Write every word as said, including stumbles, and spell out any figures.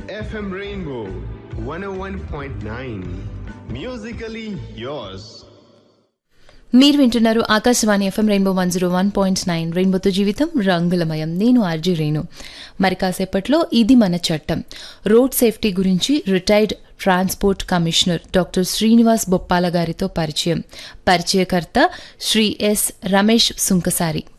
F M Rainbow one oh one point nine. Musically yours. మీరు వింటున్నారు Akashvani FM rainbow one zero one point nine రెయిన్బోతో జీవితం రంగులమయం. నేను ఆర్జీ రేణు. మరి కాసేపట్లో ఇది మన చట్టం రోడ్ సేఫ్టీ గురించి retired transport commissioner doctor Srinivas Boppala గారితో పరిచయం. పరిచయకర్త శ్రీ ఎస్ రమేష్ సుంకసారి.